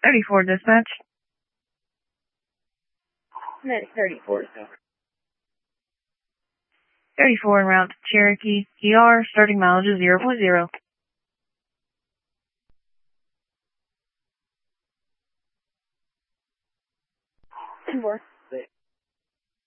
34 dispatch. Medic 34. 34 en route to Cherokee. ER, starting mileage of 0.0. 4.